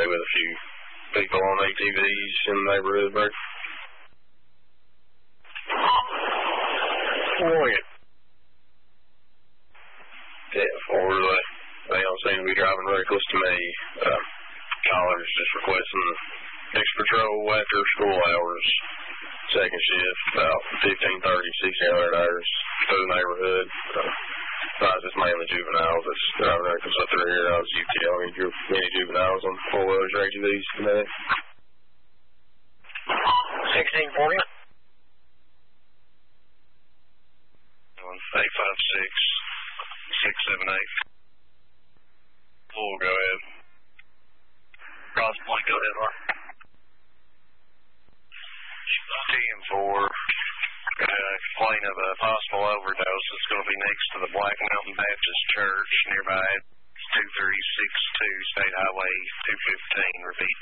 yesterday with a few people on ATVs in the neighborhood, bro. Morning. Yeah, they don't seem to be driving reckless to me. Callers just requesting next patrol after school hours, second shift, about 15:30, 1600 hours through the neighborhood. It's mainly juveniles that's driving reckless up through here. I was UTL. I mean, you're many juveniles on 4-wheelers or ATVs today. 1640. 856-678. We'll go ahead. Cross point, go ahead, Mark. TM4, complaint of a possible overdose. It's going to be next to the Black Mountain Baptist Church, nearby 2362 State Highway 215. Repeat,